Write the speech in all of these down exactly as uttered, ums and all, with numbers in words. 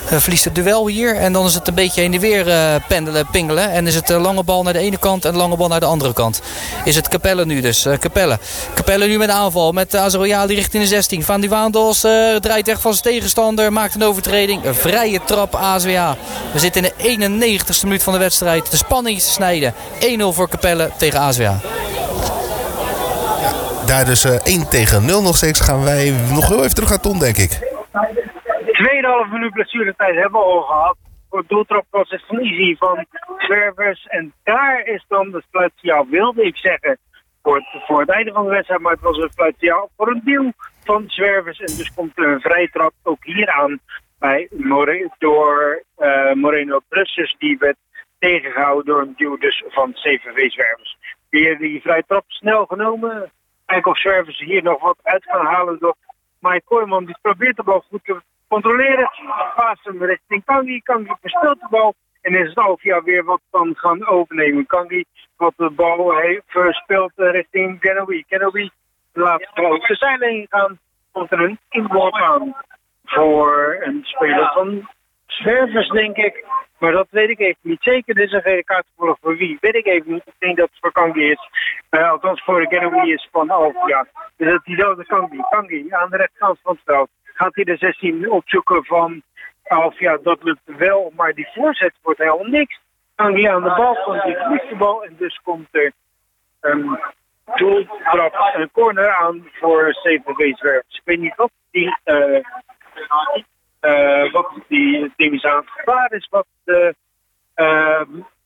Uh, verliest het duel hier. En dan is het een beetje heen en weer uh, pendelen, pingelen. En is het uh, lange bal naar de ene kant en lange bal naar de andere kant. Is het Capelle nu dus. Uh, Capelle. Capelle nu met de aanval. Met uh, Azroyali richting de zestien. Van die Waandels uh, draait weg van zijn tegenstander. Maakt een overtreding. Een vrije trap A S W H. We zitten in de eenennegentigste minuut van de wedstrijd. De spanning is te snijden. één nul voor Capelle tegen A S W H. Daar dus uh, één tegen nul nog steeds. Gaan wij nog heel even terug naar Ton, denk ik. Tweeënhalf minuut blessuretijd hebben we al gehad. Voor het doeltrap was het van Easy van Zwervers. En daar is dan de fluitsignaal, wilde ik zeggen, voor het, voor het einde van de wedstrijd. Maar het was een fluitsignaal voor een deel van Zwervers. En dus komt er een vrije trap ook hier aan bij More, door uh, Moreno Brussers. Die werd tegengehouden door een duw dus van C V V Zwervers. Weer die vrije trap snel genomen. Kijken of Zwervers hier nog wat uit kan halen door Mike Kooijman. Die probeert de bal goed te controleren. Paast hem richting Kangi. Kangi verspeelt de bal. En is het Alvia weer wat kan gaan overnemen. Kangi wat de bal heeft verspeeld richting Genowi. Genowi laat de bal de zijlijn gaan. Komt er een inworp aan voor een speler van Zwervers, denk ik. Maar dat weet ik even niet zeker. Dit is een gele kaart voor wie, weet ik even niet. Ik denk dat het voor Kangi is. Uh, althans voor de Genowi is van Alvia. Dus dat diezelfde Kangi. Kangi aan de rechterkant van het veld. Gaat hij de zestien opzoeken van Alvia. Dat lukt wel, maar die voorzet wordt helemaal niks. Kangi aan de bal, komt die verliest de bal. En dus komt er een doeltrap, een corner aan voor C V V Zwervers. Ik weet niet wat die... Uh, Uh, wat die ding is aan het gevaar is, wat de uh,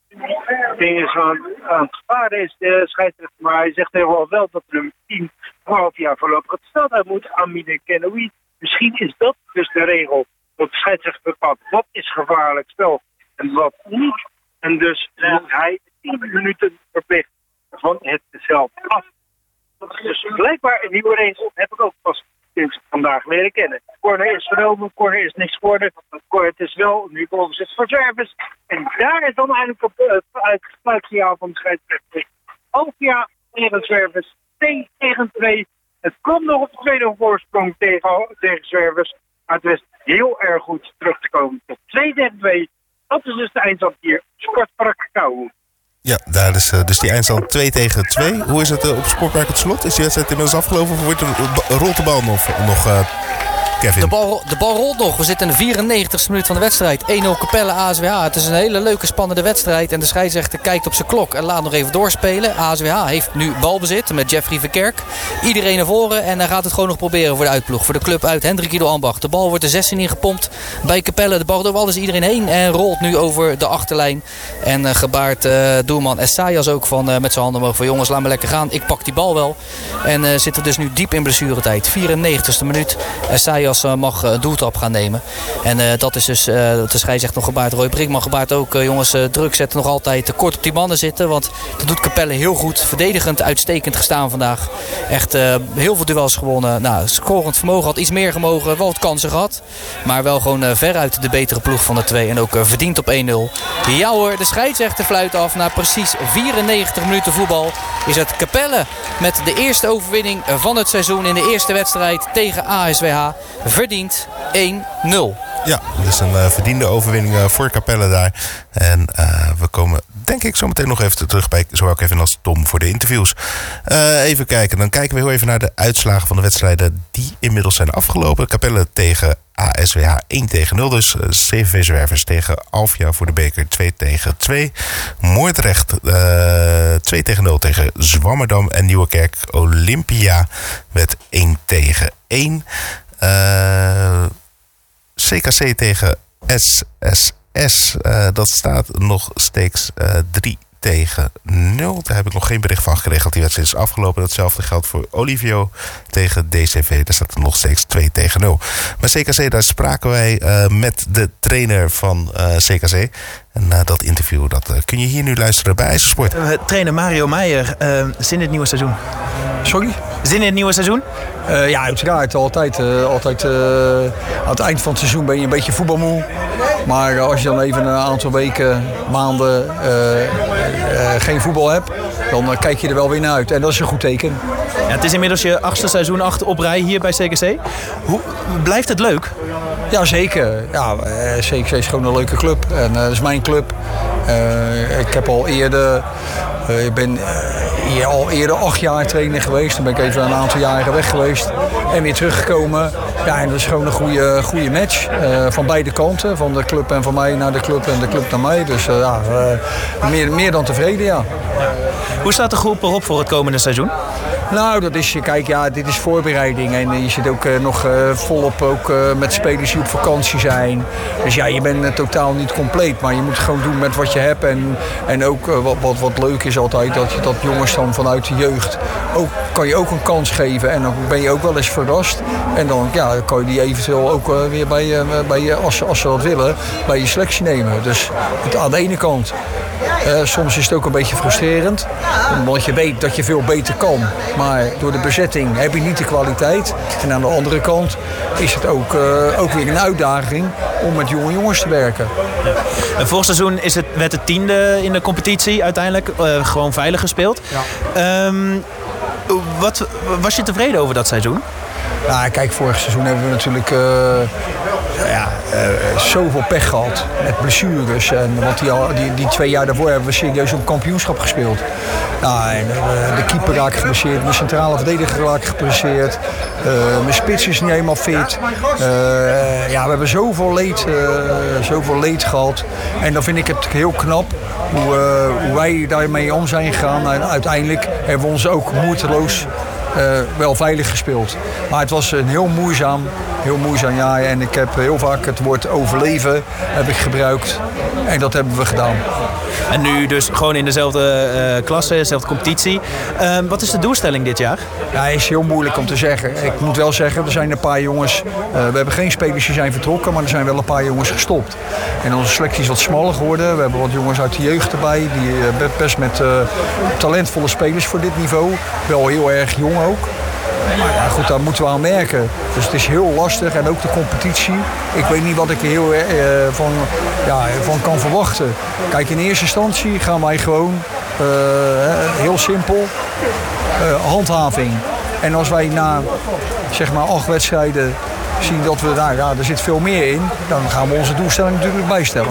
ding is aan, aan het gevaar is, de scheidsrechter, maar hij zegt helemaal wel dat nummer tien half jaar voorlopig het veld uit moet, Amine Kenoui. Misschien is dat dus de regel, dat de scheidsrechter bepaalt wat is gevaarlijk spel en wat niet. En dus moet hij tien minuten verplicht van het veld af. Dat is dus blijkbaar een nieuwe regel, heb ik ook pas vandaag leren kennen. Corner is genomen, corner is niks geworden. Het is wel nu balbezit voor Zwervers. En daar is dan eigenlijk op het uitfluitsignaal van de scheidsrechter. Alvia tegen Zwervers, twee tegen twee. Het kwam nog op de tweede voorsprong tegen, tegen Zwervers. Maar het was heel erg goed terug te komen tot twee tegen twee. Dat is dus de eindstand hier. Sportpark Kouwen. Ja, daar is uh, dus die eindstand twee tegen twee. Hoe is het uh, op Sportpark het Slot? Is die wedstrijd inmiddels afgelopen of wordt er, rolt de bal nog, nog uh, Kevin? De bal, de bal rolt nog. We zitten in de vierennegentigste minuut van de wedstrijd. één nul Capelle A S W H. Het is een hele leuke spannende wedstrijd. En de scheidsrechter kijkt op zijn klok en laat nog even doorspelen. A S W H heeft nu balbezit met Jeffrey Verkerk. Iedereen naar voren en hij gaat het gewoon nog proberen voor de uitploeg. Voor de club uit Hendrik Ido Ambacht. De bal wordt de zestien ingepompt bij Capelle. De bal door alles iedereen heen en rolt nu over de achterlijn. En uh, gebaart uh, doelman Essayas ook van uh, met zijn handen omhoog van jongens, laat me lekker gaan. Ik pak die bal wel. En uh, zitten we dus nu diep in blessuretijd. vierennegentigste minuut. Essayas uh, mag een uh, doeltrap gaan nemen. En uh, dat is dus, uh, de scheidsrechter nog gebaard. Roy Brinkman gebaart ook. Uh, jongens, uh, druk zetten nog altijd te kort op die mannen zitten. Want dat doet Capelle heel goed. Verdedigend uitstekend gestaan vandaag. Echt uh, heel veel duels gewonnen. Nou, scorend vermogen had iets meer gemogen. Wel wat kansen gehad. Maar wel gewoon uh, veruit de betere ploeg van de twee. En ook uh, verdiend op één nul. Ja hoor, de scheidsrechter fluit af. Na precies vierennegentig minuten voetbal is het Capelle met de eerste overwinning van het seizoen in de eerste wedstrijd tegen A S W H. Verdiend één nul. Ja, dus een uh, verdiende overwinning uh, voor Capelle daar. En uh, we komen denk ik zo meteen nog even terug bij zowel Kevin als Tom voor de interviews. Uh, even kijken, dan kijken we heel even naar de uitslagen van de wedstrijden die inmiddels zijn afgelopen. Capelle tegen A S W H één tegen nul. Dus uh, C V V Zwervers tegen Alvia voor de beker twee tegen twee. Moordrecht uh, twee tegen nul tegen Zwammerdam. En Nieuwekerk Olympia met één tegen één. Uh, C K C tegen S S S. Uh, dat staat nog steeds uh, drie tegen nul. Daar heb ik nog geen bericht van gekregen dat die wedstrijd is afgelopen. Datzelfde geldt voor Olivio tegen D C V. Daar staat er nog steeds twee tegen nul. Maar C K C, daar spraken wij uh, met de trainer van uh, C K C. En uh, dat interview dat, uh, kun je hier nu luisteren bij IJzersport. Uh, trainer Mario Meijer, uh, zin in het nieuwe seizoen? Sorry? Zin in het nieuwe seizoen? Uh, ja, uiteraard. Altijd. Uh, altijd uh, aan het eind van het seizoen ben je een beetje voetbalmoe. Maar uh, als je dan even een aantal weken, maanden uh, uh, geen voetbal hebt, dan uh, kijk je er wel weer naar uit. En dat is een goed teken. Ja, het is inmiddels je achtste seizoen achter op rij hier bij C K C. Hoe, blijft het leuk? Ja, zeker. Ja, uh, C X C is gewoon een leuke club. En uh, dat is mijn club. Uh, ik heb al eerder... Uh, ik ben uh, hier al eerder acht jaar trainer geweest. Dan ben ik even een aantal jaren weg geweest. En weer teruggekomen. Ja, en dat is gewoon een goede, goede match. Uh, van beide kanten. Van de club en van mij naar de club en de club naar mij. Dus uh, ja, uh, meer, meer dan tevreden, ja. Hoe staat de groep erop voor het komende seizoen? Nou, dat is, kijk, ja, dit is voorbereiding en je zit ook uh, nog uh, volop ook, uh, met spelers die op vakantie zijn. Dus ja, je bent uh, totaal niet compleet, maar je moet gewoon doen met wat je hebt. En, en ook uh, wat, wat, wat leuk is altijd, dat, je, dat jongens dan vanuit de jeugd, ook, kan je ook een kans geven. En dan ben je ook wel eens verrast. En dan ja, kan je die eventueel ook uh, weer bij, uh, bij je, als, als ze dat willen, bij je selectie nemen. Dus het, aan de ene kant, uh, soms is het ook een beetje frustrerend, omdat je weet dat je veel beter kan. Maar door de bezetting heb je niet de kwaliteit. En aan de andere kant is het ook, uh, ook weer een uitdaging om met jonge jongens te werken. Ja. Vorig seizoen is het, werd het tiende in de competitie uiteindelijk. Uh, gewoon veilig gespeeld. Ja. Um, wat, was je tevreden over dat seizoen? Nou, kijk, vorig seizoen hebben we natuurlijk uh, ja, uh, zoveel pech gehad met blessures. En, want die, die, die twee jaar daarvoor hebben we serieus op kampioenschap gespeeld. Nou, en, uh, de keeper raakt geblesseerd, mijn centrale verdediger raakt geblesseerd. Uh, mijn spits is niet helemaal fit. Uh, ja, we hebben zoveel leed, uh, zoveel leed gehad. En dan vind ik het heel knap hoe, uh, hoe wij daarmee om zijn gegaan. En uiteindelijk hebben we ons ook moeiteloos Uh, wel veilig gespeeld. Maar het was een heel moeizaam, heel moeizaam jaar. En ik heb heel vaak het woord overleven heb ik gebruikt. En dat hebben we gedaan. En nu dus gewoon in dezelfde uh, klasse, dezelfde competitie. Uh, wat is de doelstelling dit jaar? Ja, het is heel moeilijk om te zeggen. Ik moet wel zeggen, er zijn een paar jongens... Uh, we hebben geen spelers die zijn vertrokken, maar er zijn wel een paar jongens gestopt. En onze selectie is wat smaller geworden. We hebben wat jongens uit de jeugd erbij. Die uh, best met uh, talentvolle spelers voor dit niveau. Wel heel erg jong ook. Maar ja, goed, daar moeten we aan merken. Dus het is heel lastig. En ook de competitie. Ik weet niet wat ik er heel, uh, van, ja, van kan verwachten. Kijk, in eerste instantie gaan wij gewoon, uh, heel simpel, uh, handhaving. En als wij na, zeg maar, acht wedstrijden zien dat we daar, ja, er zit veel meer in, dan gaan we onze doelstelling natuurlijk bijstellen.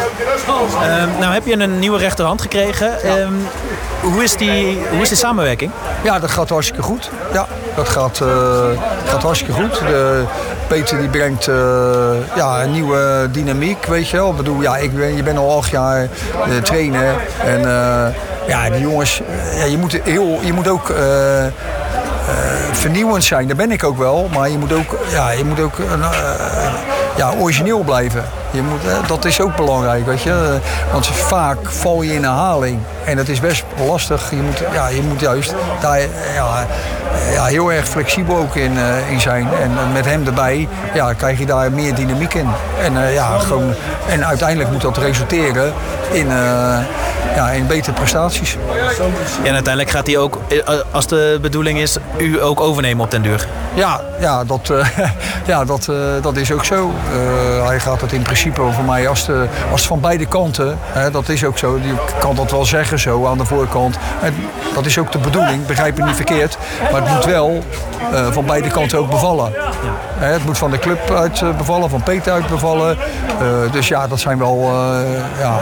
Uh, nou heb je een nieuwe rechterhand gekregen. Uh, hoe, is die, hoe is de samenwerking? Ja, dat gaat hartstikke goed. Ja, dat gaat, uh, gaat hartstikke goed. De, Peter die brengt uh, ja, een nieuwe dynamiek, weet je wel. Ik bedoel, ja, ik ben, je bent al acht jaar uh, trainer. En uh, ja, die jongens, uh, ja, je, moet heel, je moet ook... Uh, Uh, vernieuwend zijn, daar ben ik ook wel, maar je moet ook, ja, je moet ook uh, uh, ja, origineel blijven. Je moet, uh, dat is ook belangrijk, weet je. Uh, want vaak val je in herhaling en dat is best lastig. Je moet, ja, je moet juist daar ja, ja, heel erg flexibel ook in, uh, in zijn. En uh, met hem erbij ja, krijg je daar meer dynamiek in. En, uh, ja, gewoon, en uiteindelijk moet dat resulteren in, uh, ja, in betere prestaties. En uiteindelijk gaat hij ook, als de bedoeling is, u ook overnemen op den duur? Ja, ja, dat, uh, ja dat, uh, dat is ook zo. Uh, hij gaat het in principe voor mij als, de, als het van beide kanten, hè, dat is ook zo. Je kan dat wel zeggen zo aan de voorkant. En dat is ook de bedoeling, begrijp je niet verkeerd. Maar het moet wel uh, van beide kanten ook bevallen. Ja. Hè, het moet van de club uit uh, bevallen, van Peter uit bevallen. Uh, dus ja, dat zijn wel... Uh, ja,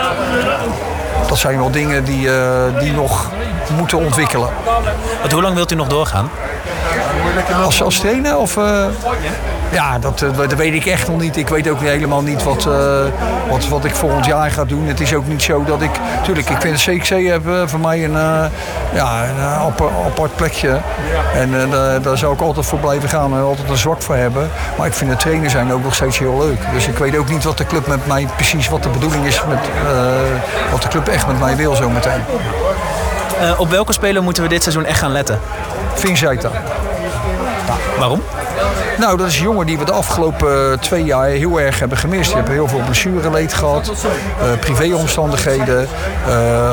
dat zijn wel dingen die, uh, die nog moeten ontwikkelen. Want hoe lang wilt u nog doorgaan? Als, als trainer? Of, uh, ja, dat, dat weet ik echt nog niet. Ik weet ook helemaal niet wat, uh, wat, wat ik volgend jaar ga doen. Het is ook niet zo dat ik... Tuurlijk, ik vind C X C hebben voor mij een, uh, ja, een apart, apart plekje. En uh, daar, daar zou ik altijd voor blijven gaan en altijd een zwak voor hebben. Maar ik vind het trainer zijn ook nog steeds heel leuk. Dus ik weet ook niet wat de club met mij precies, wat de bedoeling is, met, uh, wat de club echt met mij wil zo meteen. Uh, op welke speler moeten we dit seizoen echt gaan letten? Vinzaita. Waarom? Nou, dat is een jongen die we de afgelopen twee jaar heel erg hebben gemist. Die hebben heel veel blessureleed gehad, uh, privéomstandigheden. Uh,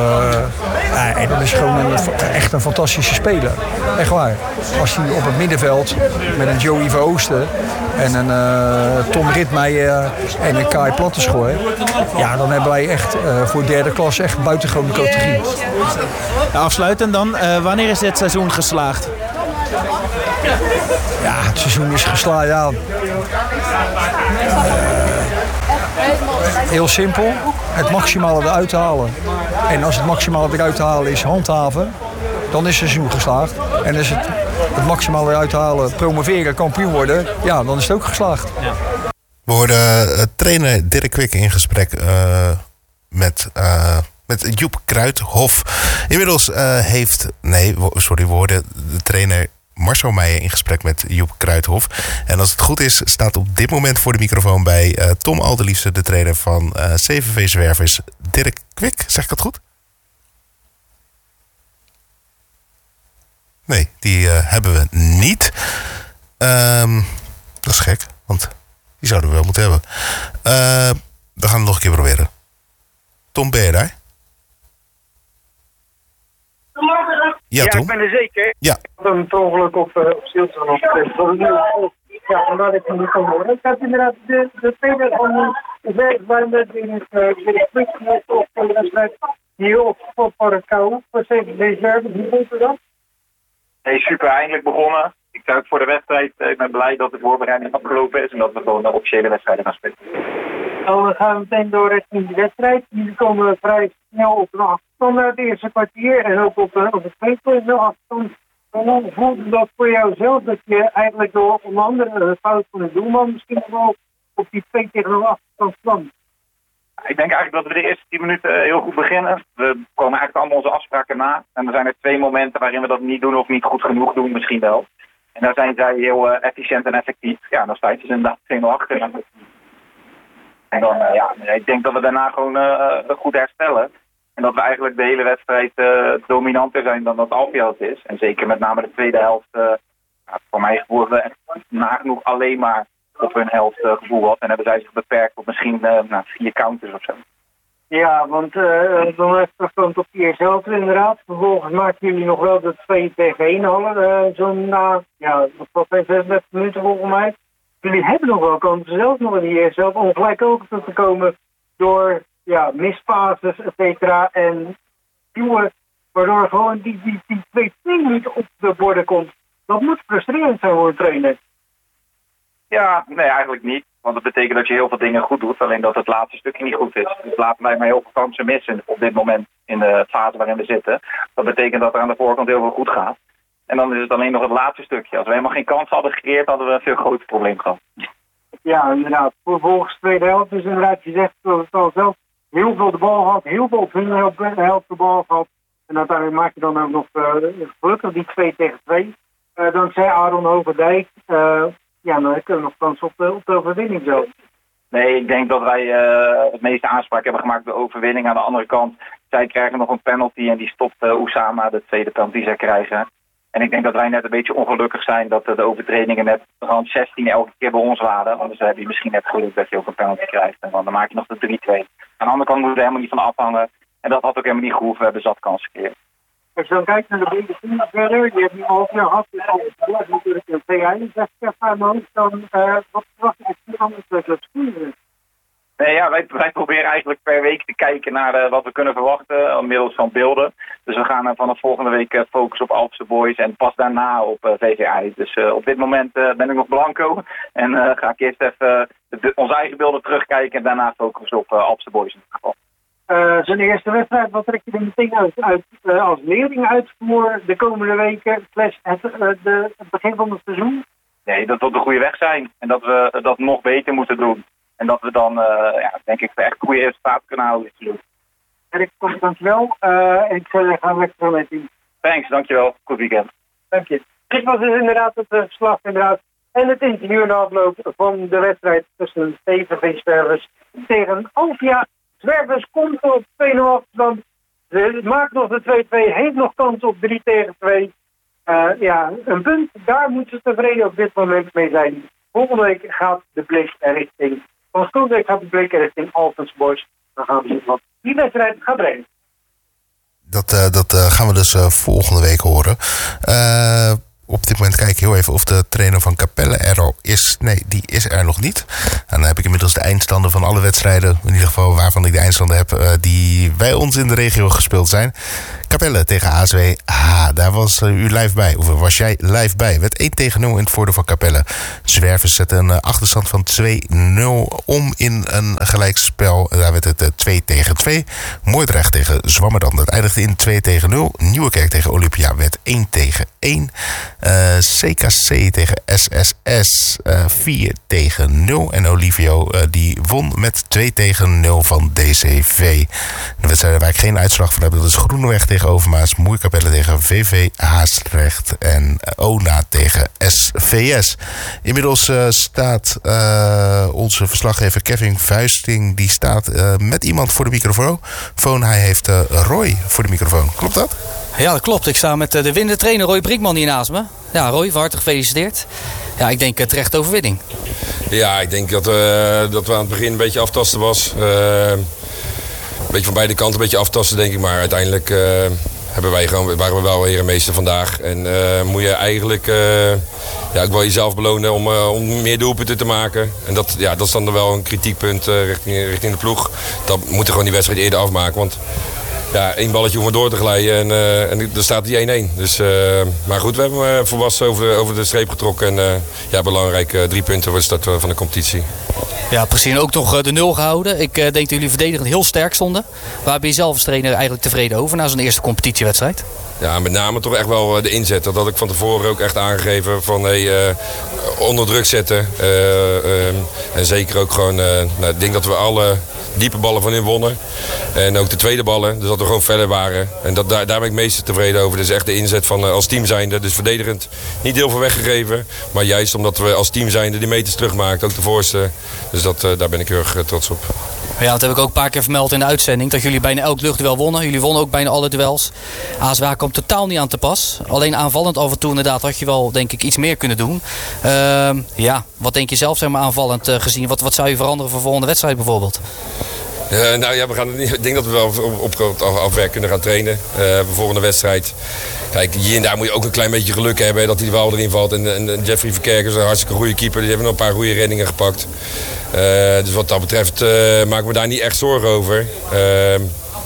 uh, en dat is gewoon een, echt een fantastische speler. Echt waar. Als hij op het middenveld met een Joey Veroosten en een uh, Tom Ritmeijer en een Kai Plattenschoor, ja, dan hebben wij echt uh, voor derde klas echt buitengewone categorie. Afsluitend dan, uh, wanneer is dit seizoen geslaagd? Ja, het seizoen is geslaagd. Ja, Heel simpel, het maximale eruit halen. En als het maximale eruit halen is handhaven, dan is het seizoen geslaagd. En als het, het maximale eruit halen, promoveren, kampioen worden, ja, dan is het ook geslaagd. Ja. We hoorden uh, trainer Dirk Kwik in gesprek uh, met, uh, met Joep Kruithof. Inmiddels uh, heeft... Nee, sorry, we hoorden de trainer Marcel Meijer in gesprek met Joep Kruithof. En als het goed is, staat op dit moment voor de microfoon bij uh, Tom Alderliefste, de trainer van uh, C V V Zwervers, Dirk Kwik. Zeg ik dat goed? Nee, die uh, hebben we niet. Um, dat is gek, want die zouden we wel moeten hebben. Uh, we gaan het nog een keer proberen. Tom, ben je daar? Ja, ja, Tom? ik ben er zeker. Ja. Ik had hem per ongeluk op, uh, op stilstaan opgezet. Ja, vandaar dat ik hem niet kon horen. Ik heb inderdaad de, de tweede van de werkbouw in het Kwik op de wedstrijd hier op Paracao. Voor zeven deze werk. Hoe vond u dat? Hey, super, eindelijk begonnen. Ik zou ook voor de wedstrijd, ik ben blij dat de voorbereiding afgelopen is en dat we gewoon de officiële wedstrijden gaan spelen. Nou, we gaan meteen door richting de wedstrijd. Jullie komen vrij snel op een achterstand uit het eerste kwartier en ook op, uh, op het tweede achterstand. En hoe voelde dat voor jou zelf, dat je eigenlijk door onder andere de fout van de doelman misschien nog wel op die twee tegen nul achterstand kwam? Ik denk eigenlijk dat we de eerste tien minuten heel goed beginnen. We komen eigenlijk allemaal onze afspraken na. En er zijn er twee momenten waarin we dat niet doen of niet goed genoeg doen, misschien wel. En daar zijn zij heel uh, efficiënt en effectief. Ja, dan sta je dus inderdaad twee nul achter. En dan, uh, ja, ik denk dat we daarna gewoon uh, goed herstellen. En dat we eigenlijk de hele wedstrijd uh, dominanter zijn dan dat Alfia het is. En zeker met name de tweede helft. Uh, ja, voor mijn gevoel hebben we echt nagenoeg alleen maar op hun helft uh, gevoel had. En hebben zij zich beperkt op misschien uh, nou, vier counters of zo. Ja, want uh, dan heeft het gewoon op die eerste helft inderdaad. Vervolgens maken jullie nog wel de twee tegen één hallen. Uh, Zo'n na, ja, wat zesendertig minuten volgens mij. Jullie hebben nog wel kansen zelf nog in die eerste helft om gelijk ook te komen door ja, misfases, et cetera. En duwen, waardoor gewoon die, die, die twee twee niet op de borden komt. Dat moet frustrerend zijn voor een trainer. Ja, nee, eigenlijk niet. Want dat betekent dat je heel veel dingen goed doet, alleen dat het laatste stukje niet goed is. Dus laten wij maar heel veel kansen missen op dit moment in de fase waarin we zitten. Dat betekent dat er aan de voorkant heel veel goed gaat. En dan is het alleen nog het laatste stukje. Als we helemaal geen kans hadden gecreëerd, hadden we een veel groter probleem gehad. Ja, inderdaad. Vervolgens tweede helft. Dus inderdaad, je zegt dat het al zelf heel veel de bal had, heel veel op hun helft de bal gehad. En uiteindelijk maak je dan ook nog uh, gelukkig die twee tegen twee. Uh, dankzij Aaron Overdijk. Uh, ja, dan heb je nog kans op de, op de overwinning zo. Nee, ik denk dat wij uh, het meeste aanspraak hebben gemaakt bij de overwinning. Aan de andere kant, zij krijgen nog een penalty en die stopt uh, Oussama, de tweede penalty die zij krijgen. En ik denk dat wij net een beetje ongelukkig zijn dat uh, de overtredingen net rand zestien elke keer bij ons waren. Anders heb je misschien net geluk dat je ook een penalty krijgt. En dan maak je nog de drie twee. Aan de andere kant moet je er helemaal niet van afhangen. En dat had ook helemaal niet gehoeven. We hebben zat kansen gecreëerd. Als je dan kijkt naar de brede team verder, die hebben nu al jaar gehad, dus al het natuurlijk een V I, zegt Stefan Moos, dan uh, wat verwacht je eigenlijk anders dat het scoren? Nee, ja, wij, wij proberen eigenlijk per week te kijken naar uh, wat we kunnen verwachten, middels van beelden. Dus we gaan uh, vanaf volgende week uh, focussen op Alpse Boys en pas daarna op uh, V V I. Dus uh, op dit moment uh, ben ik nog blanco en uh, ga ik eerst even uh, de, onze eigen beelden terugkijken en daarna focussen op uh, Alpse Boys in ieder geval. Uh, zijn eerste wedstrijd, wat trek je er meteen uit, uit uh, als leerling uit voor de komende weken, slash het, uh, de, het begin van het seizoen? Nee, dat we op de goede weg zijn en dat we dat nog beter moeten doen. En dat we dan, uh, ja, denk ik, echt goede resultaten kunnen houden. Erik, dankjewel. Uh, en ik uh, ga lekker met u. Thanks, dankjewel. Goed weekend. Dank je. Dit was dus inderdaad het uh, verslag inderdaad. En het interview na afloop van de wedstrijd tussen C V V Zwervers tegen Alfia. Zwervers komt op twee nul afstand. Ze maakt nog de twee twee, heeft nog kans op drie tegen twee. Uh, ja, een punt, daar moeten ze tevreden op dit moment mee zijn. Volgende week gaat de blik richting, van volgende week gaat de blik richting Alphens Boys. Dan gaan we zien wat die wedstrijd gaat brengen. Dat, uh, dat uh, gaan we dus uh, volgende week horen. Uh, op dit moment kijken heel even of de trainer van Capelle er al is. Nee, die is er nog niet. En dan heb ik inmiddels de eindstanden van alle wedstrijden, in ieder geval waarvan ik de eindstanden heb, uh, die bij ons in de regio gespeeld zijn. Capelle tegen A S W H, daar was uh, u live bij. Of was jij live bij? Werd één tegen nul in het voordeel van Capelle. Zwervers zetten een uh, achterstand van twee nul om in een gelijkspel. Daar werd het uh, twee tegen twee. Moordrecht tegen Zwammerdam. Dat eindigde in twee tegen nul. Nieuwekerk tegen Olympia werd één tegen één. Uh, C K C tegen S S S uh, vier tegen nul. En Olivio uh, die won met twee tegen nul van D C V. De wedstrijd waar ik geen uitslag van heb, dat is Groeneweg tegen Overmaas, Moerkapelle tegen V V Haastrecht en Ona tegen S V S. Inmiddels uh, staat uh, onze verslaggever Kevin Vuisting, die staat uh, met iemand voor de microfoon. Hij heeft uh, Roy voor de microfoon. Klopt dat? Ja, dat klopt. Ik sta met uh, de winnende trainer Roy Brinkman hier naast me. Ja, Roy, van harte gefeliciteerd. Ja, ik denk uh, terecht overwinning. Ja, ik denk dat, uh, dat we aan het begin een beetje aftasten was. Uh, een beetje van beide kanten een beetje aftasten, denk ik. Maar uiteindelijk uh, hebben wij gewoon, waren we wel herenmeester vandaag. En uh, moet je eigenlijk uh, ja, ook wel jezelf belonen om, uh, om meer doelpunten te maken. En dat, ja, dat is dan wel een kritiekpunt uh, richting, richting de ploeg. Dat moeten gewoon die wedstrijd eerder afmaken. Want ja, één balletje om door te glijden en, uh, en er staat die één één. Dus, uh, maar goed, we hebben uh, volwassen over de, over de streep getrokken. En uh, ja, belangrijk, uh, drie punten voor de start van de competitie. Ja, precies. En ook nog uh, de nul gehouden. Ik uh, denk dat jullie verdedigend heel sterk stonden. Waar ben je zelf als trainer eigenlijk tevreden over na zo'n eerste competitiewedstrijd? Ja, met name toch echt wel de inzet. Dat had ik van tevoren ook echt aangegeven van hey, uh, onder druk zetten. Uh, uh, en zeker ook gewoon, uh, nou, ik denk dat we alle diepe ballen van hun wonnen. En ook de tweede ballen, dus dat we gewoon verder waren. En dat, daar, daar ben ik meest tevreden over. Dus echt de inzet van uh, als team zijnde. Dus verdedigend niet heel veel weggegeven. Maar juist omdat we als team zijnde die meters terugmaakten, ook de voorste. Dus dat, uh, daar ben ik heel erg uh, trots op. Ja, dat heb ik ook een paar keer vermeld in de uitzending. Dat jullie bijna elk luchtduel wonnen. Jullie wonnen ook bijna alle duels. A S W H kwam totaal niet aan te pas. Alleen aanvallend af en toe inderdaad had je wel denk ik iets meer kunnen doen. Uh, ja, wat denk je zelf zeg maar aanvallend uh, gezien? Wat, wat zou je veranderen voor de volgende wedstrijd bijvoorbeeld? Uh, nou ja, we gaan het niet, ik denk dat we wel op, op afwerk kunnen gaan trainen uh, voor de volgende wedstrijd. Kijk, hier en daar moet je ook een klein beetje geluk hebben dat hij wel erin valt. En, en Jeffrey Verkerk is een hartstikke goede keeper. Die hebben nog een paar goede reddingen gepakt. Uh, dus wat dat betreft uh, maken we daar niet echt zorgen over. Uh,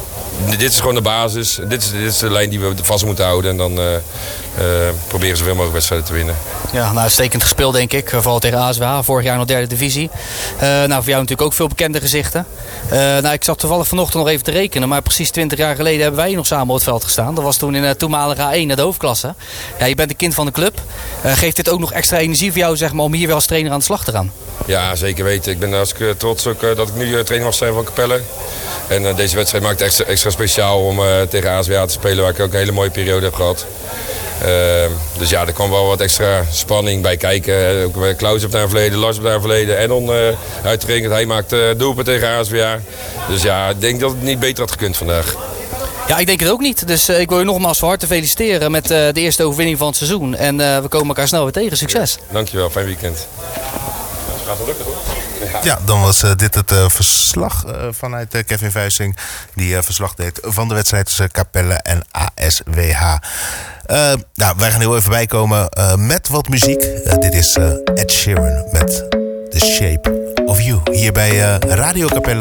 dit is gewoon de basis. Dit is, dit is de lijn die we vast moeten houden. En dan uh, uh, proberen zoveel mogelijk wedstrijden te winnen. Ja, nou uitstekend gespeeld denk ik. Vooral tegen A S W H. Vorig jaar nog derde divisie. Uh, nou voor jou natuurlijk ook veel bekende gezichten. Uh, nou ik zat toevallig vanochtend nog even te rekenen. Maar precies twintig jaar geleden hebben wij nog samen op het veld gestaan. Dat was toen in de toenmalige A één, de hoofdklasse. Ja, je bent een kind van de club. Uh, geeft dit ook nog extra energie voor jou zeg maar, om hier weer als trainer aan de slag te gaan? Ja, zeker weten. Ik ben hartstikke trots ook, uh, dat ik nu uh, trainer mag zijn van Capelle. En uh, deze wedstrijd maakt het extra, extra speciaal om uh, tegen A S W H te spelen, waar ik ook een hele mooie periode heb gehad. Uh, dus ja, er kwam wel wat extra spanning bij kijken. Ook uh, Klaus op daar verleden, Lars op daar verleden. En dan uh, uitgerekend, hij maakt uh, doelpunt tegen A S W H. Dus ja, ik denk dat het niet beter had gekund vandaag. Ja, ik denk het ook niet. Dus uh, ik wil je nogmaals van harte feliciteren met uh, de eerste overwinning van het seizoen. En uh, we komen elkaar snel weer tegen. Succes. Ja, dankjewel, fijn weekend. Het gaat wel lukken hoor. Ja. ja, dan was uh, dit het uh, verslag uh, vanuit uh, Kevin Vuisting. Die uh, verslag deed van de wedstrijd tussen Capelle en A S W H. Uh, nou, wij gaan heel even bijkomen uh, met wat muziek. Uh, dit is uh, Ed Sheeran met The Shape of You. Hier bij uh, Radio Capelle.